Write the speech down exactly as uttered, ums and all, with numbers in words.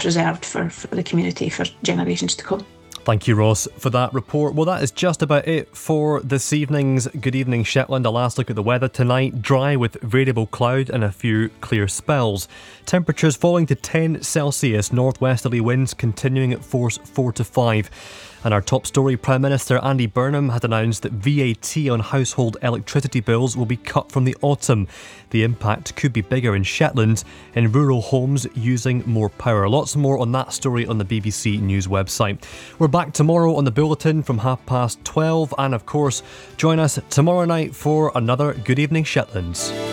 preserved for, for the community for generations to come. Thank you, Ross, for that report. Well, that is just about it for this evening's Good Evening Shetland. A last look at the weather tonight. Dry with variable cloud and a few clear spells. Temperatures falling to ten Celsius. Northwesterly winds continuing at force four to five. And our top story, Prime Minister Andy Burnham had announced that V A T on household electricity bills will be cut from the autumn. The impact could be bigger in Shetland, in rural homes using more power. Lots more on that story on the B B C News website. We're back tomorrow on the Bulletin from half past twelve. And of course, join us tomorrow night for another Good Evening Shetlands.